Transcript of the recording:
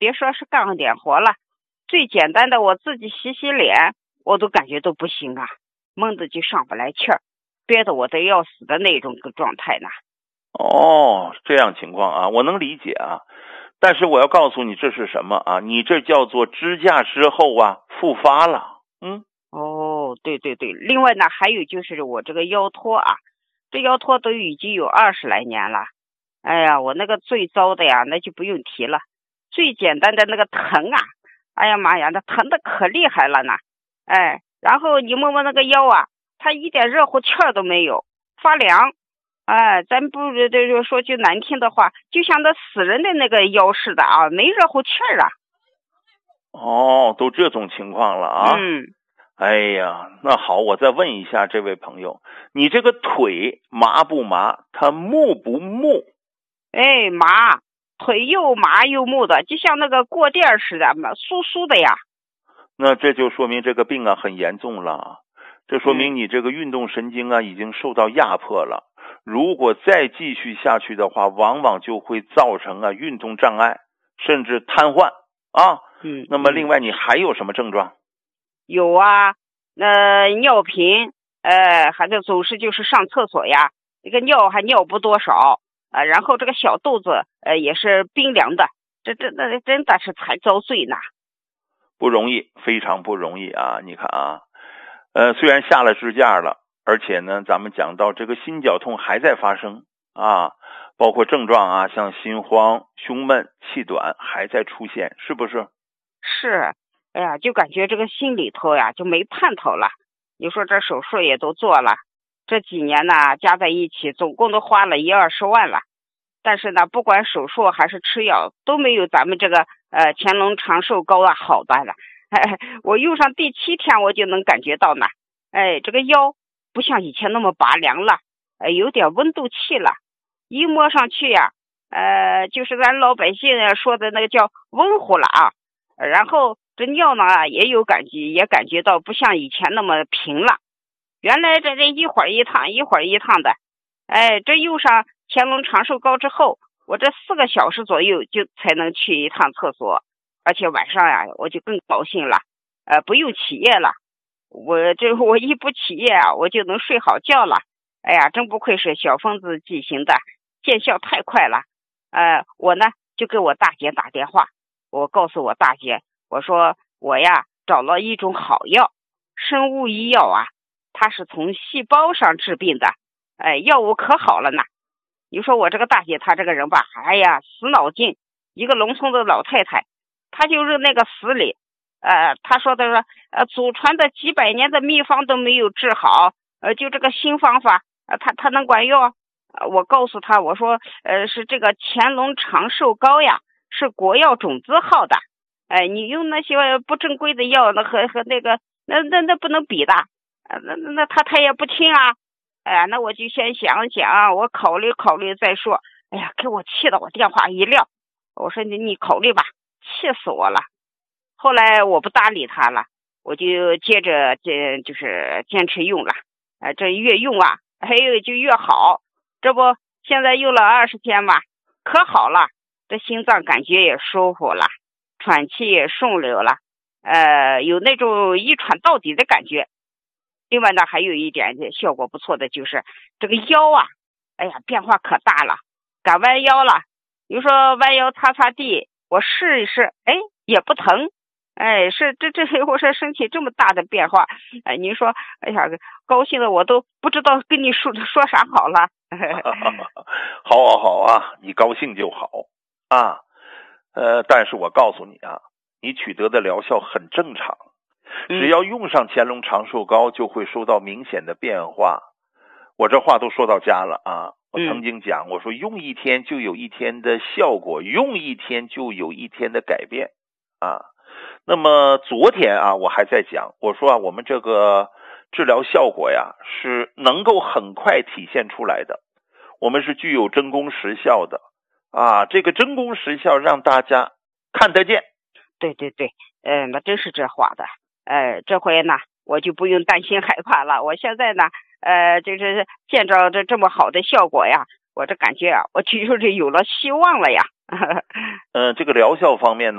别说是干点活了，最简单的我自己洗洗脸，我都感觉都不行啊，闷的就上不来气儿，憋得我都要死的那种个状态呢。 哦，这样情况啊，我能理解啊。但是我要告诉你这是什么啊？你这叫做支架之后啊复发了。 哦，对对对，另外呢还有就是我这个腰托啊，这腰托都已经有20来年了。哎呀，我那个最糟的呀，那就不用提了。最简单的那个疼啊，哎呀妈呀，那疼的可厉害了呢。然后你摸摸那个腰啊，它一点热乎气儿都没有，发凉。咱不说句难听的话，就像那死人的那个腰似的啊，没热乎气儿啊。 哦，都这种情况了啊。哎呀，那好，我再问一下这位朋友，你这个腿麻不麻？它木不木？ 麻，腿又麻又木的，就像那个过垫似的，酥酥的呀。 那这就说明这个病啊很严重了，这说明你这个运动神经啊已经受到压迫了。如果再继续下去的话，往往就会造成啊运动障碍，甚至瘫痪啊。那么另外你还有什么症状？ 有啊，尿频，还是总是就是上厕所呀，这个尿还尿不多少，然后这个小肚子也是冰凉的，这真的是才遭罪呢。 不容易，非常不容易啊！你看啊，虽然下了支架了，而且呢，咱们讲到这个心绞痛还在发生啊，包括症状啊，像心慌、胸闷、气短还在出现，是不是？ 是，哎呀，就感觉这个心里头呀就没盼头了。你说这手术也都做了，这几年呢加在一起总共都花了10-20万了，但是呢不管手术还是吃药都没有咱们这个乾隆长寿膏啊好的了。我用上第7天我就能感觉到呢，这个腰不像以前那么拔凉了，有点温度气了，一摸上去呀，就是咱老百姓说的那个叫温乎了啊。然后这尿呢也有感觉，也感觉到不像以前那么平了。原来这一会儿一趟一会儿一趟的，这用上乾隆长寿膏之后，我这4个小时左右就才能去一趟厕所，而且晚上呀我就更高兴了，不用起夜了。我一不起夜啊，我就能睡好觉了。哎呀，真不愧是小疯子剂型的，见效太快了。我呢就给我大姐打电话，我告诉我大姐，我说我呀找了一种好药，生物医药啊，它是从细胞上治病的，药物可好了呢。你说我这个大姐她这个人吧，哎呀死脑筋，一个农村的老太太，她就是那个死理，她说的是祖传的几百年的秘方都没有治好，就这个新方法，她能管用？我告诉她，我说是这个乾隆长寿膏呀，是国药种子号的，你用那些不正规的药，那和那个那不能比的，那他也不听啊。那我就先想想，我考虑考虑再说。哎呀，给我气的我电话一撂，我说你考虑吧，气死我了。后来我不搭理他了，我就接着就是坚持用了。这越用啊，还有就越好。这不现在用了20天吧，可好了，这心脏感觉也舒服了，喘气也顺溜了，有那种一喘到底的感觉。另外呢，还有一点效果不错的就是这个腰啊，哎呀变化可大了，敢弯腰了。比如说弯腰擦擦地，我试一试，也不疼。是这我说身体这么大的变化，您说，哎呀，高兴的我都不知道跟你说啥好了。 好啊，你高兴就好啊。但是我告诉你啊，你取得的疗效很正常。只要用上乾隆长寿膏，就会收到明显的变化。我这话都说到家了啊！我曾经讲，我说用1天就有1天的效果，用1天就有1天的改变啊。那么昨天啊，我还在讲，我说啊，我们这个治疗效果呀，是能够很快体现出来的。我们是具有真功实效的啊，这个真功实效让大家看得见。 对，那真是这话的。这回呢我就不用担心害怕了。我现在呢就是见着这么好的效果呀，我这感觉啊，我就是有了希望了呀。 这个疗效方面呢